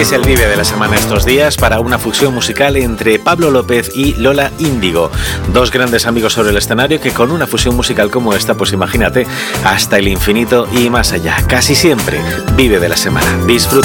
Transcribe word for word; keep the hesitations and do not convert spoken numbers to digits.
Es el Vive de la Semana estos días para una fusión musical entre Pablo López y Lola Índigo, dos grandes amigos sobre el escenario que con una fusión musical como esta, pues imagínate, hasta el infinito y más allá. Casi siempre Vive de la Semana. Disfruta.